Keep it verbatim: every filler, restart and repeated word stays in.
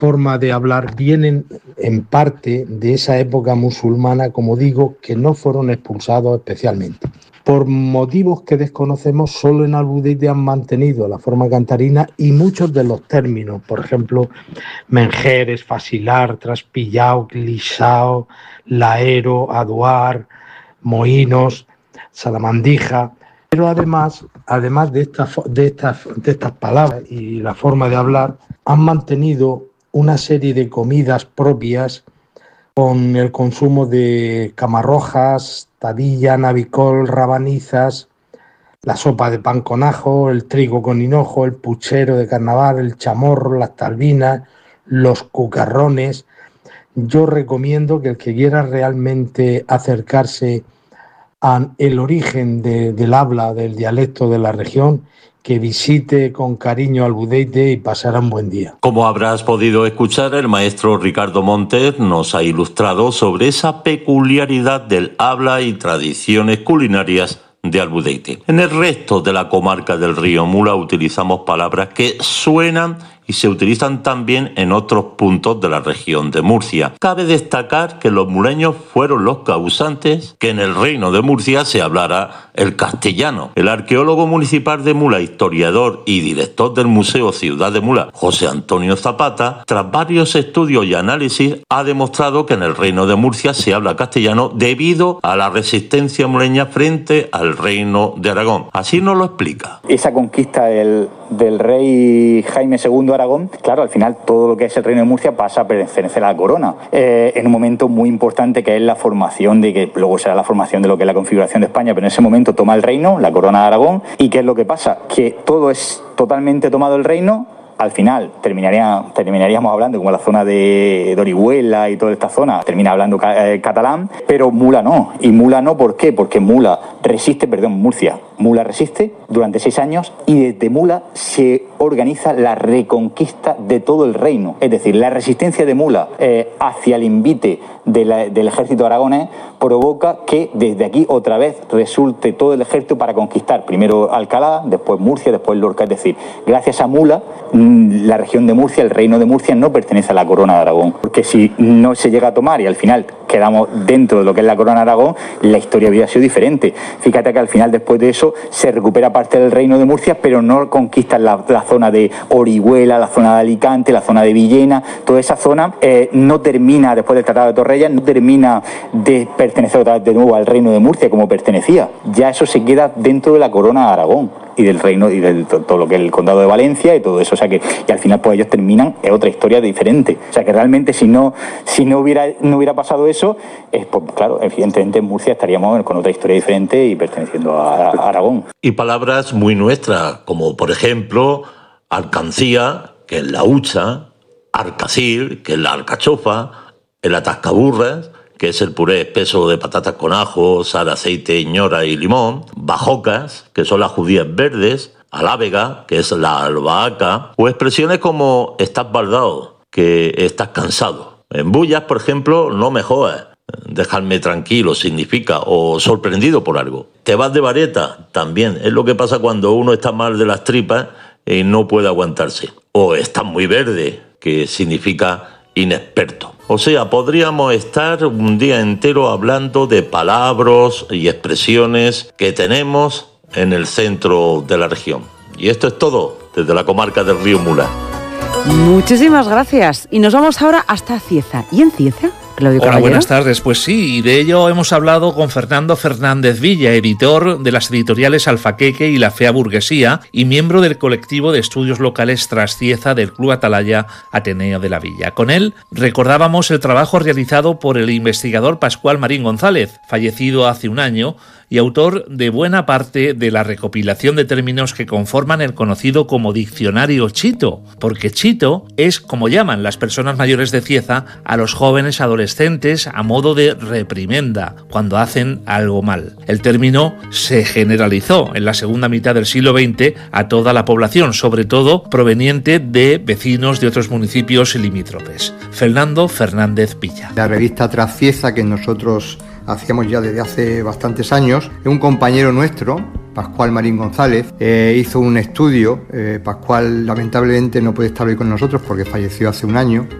forma de hablar vienen en parte de esa época musulmana, como digo, que no fueron expulsados especialmente. Por motivos que desconocemos, solo en Albudeite han mantenido la forma cantarina y muchos de los términos, por ejemplo, menjeres, facilar, traspillao, lisao, laero, aduar, mohinos, salamandija. Pero además, además de estas, de, estas, de estas palabras y la forma de hablar, han mantenido una serie de comidas propias con el consumo de camarrojas, tadilla, navicol, rabanizas, la sopa de pan con ajo, el trigo con hinojo, el puchero de carnaval, el chamorro, las talbinas, los cucarrones. Yo recomiendo que el que quiera realmente acercarse al origen de, del habla, del dialecto de la región, que visite con cariño Albudeite y pasará un buen día. Como habrás podido escuchar, el maestro Ricardo Montes nos ha ilustrado sobre esa peculiaridad del habla y tradiciones culinarias de Albudeite. En el resto de la comarca del Río Mula utilizamos palabras que suenan y se utilizan también en otros puntos de la región de Murcia. Cabe destacar que los muleños fueron los causantes que en el Reino de Murcia se hablara el castellano. El arqueólogo municipal de Mula, historiador y director del Museo Ciudad de Mula, José Antonio Zapata, tras varios estudios y análisis, ha demostrado que en el Reino de Murcia se habla castellano debido a la resistencia muleña frente al Reino de Aragón. Así nos lo explica. Esa conquista del, del rey Jaime segundo de Aragón, claro, al final todo lo que es el Reino de Murcia pasa a pertenecer a la corona, eh, en un momento muy importante que es la formación de, que luego será la formación de lo que es la configuración de España, pero en ese momento toma el reino, la corona de Aragón, y ¿qué es lo que pasa? Que todo es totalmente tomado el reino. Al final terminaría, terminaríamos hablando, como la zona de, de Orihuela y toda esta zona, termina hablando ca, eh, catalán, pero Mula no. ¿Y Mula no por qué? Porque Mula resiste, perdón, Murcia, Mula resiste durante seis años y desde Mula se organiza la reconquista de todo el reino. Es decir, la resistencia de Mula eh, hacia el invite de la, del ejército aragonés provoca que desde aquí otra vez resulte todo el ejército para conquistar primero Alcalá, después Murcia, después Lorca. Es decir, gracias a Mula, la región de Murcia, el reino de Murcia, no pertenece a la corona de Aragón. Porque si no se llega a tomar y al final quedamos dentro de lo que es la corona de Aragón, la historia hubiera sido diferente. Fíjate que al final, después de eso, se recupera parte del reino de Murcia, pero no conquistan la, la zona de Orihuela, la zona de Alicante, la zona de Villena. Toda esa zona eh, no termina, después del Tratado de Torrellas, no termina de pertenecer otra vez de nuevo al reino de Murcia como pertenecía. Ya eso se queda dentro de la corona de Aragón y del reino y de todo lo que es el condado de Valencia y todo eso. O sea que y al final pues ellos terminan en otra historia diferente. O sea que realmente si no si no hubiera no hubiera pasado eso, eh, pues claro, evidentemente en Murcia estaríamos con otra historia diferente y perteneciendo a, a Aragón. Y palabras muy nuestras, como por ejemplo alcancía, que es la hucha, arcacil, que es la alcachofa, el atascaburras, que es el puré espeso de patatas con ajo, sal, aceite, ñora y limón, bajocas, que son las judías verdes, alávega, que es la albahaca, o expresiones como estás baldado, que estás cansado. En Bullas, por ejemplo, no me jodas, dejarme tranquilo significa, o sorprendido por algo. Te vas de vareta, también, es lo que pasa cuando uno está mal de las tripas y no puede aguantarse. O estás muy verde, que significa inexperto. O sea, podríamos estar un día entero hablando de palabras y expresiones que tenemos en el centro de la región. Y esto es todo desde la comarca del Río Mula. Muchísimas gracias. Y nos vamos ahora hasta Cieza. ¿Y en Cieza? Claudio Hola, Caballero. buenas tardes. Pues sí, y de ello hemos hablado con Fernando Fernández Villa, editor de las editoriales Alfaqueque y La Fea Burguesía y miembro del colectivo de estudios locales Trascieza del Club Atalaya Ateneo de la Villa. Con él recordábamos el trabajo realizado por el investigador Pascual Marín González, fallecido hace un año, y autor de buena parte de la recopilación de términos que conforman el conocido como diccionario chito, porque chito es como llaman las personas mayores de Cieza a los jóvenes adolescentes a modo de reprimenda cuando hacen algo mal. El término se generalizó en la segunda mitad del siglo veinte a toda la población, sobre todo proveniente de vecinos de otros municipios limítrofes. Fernando Fernández Villa. La revista Trascieza, que nosotros hacíamos ya desde hace bastantes años. Un compañero nuestro, Pascual Marín González, eh, hizo un estudio. eh, Pascual lamentablemente no puede estar hoy con nosotros porque falleció hace un año.